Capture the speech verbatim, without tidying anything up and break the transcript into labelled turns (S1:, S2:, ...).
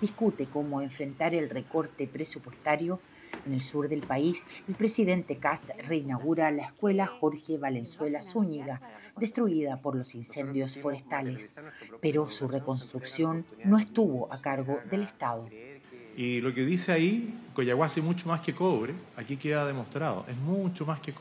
S1: discute cómo enfrentar el recorte presupuestario. En el sur del país, el presidente Kast reinaugura la escuela Jorge Valenzuela Zúñiga, destruida por los incendios forestales, pero su reconstrucción no estuvo a cargo del Estado.
S2: Y lo que dice ahí, Collahuasi mucho más que cobre, aquí queda demostrado, es mucho más que cobre.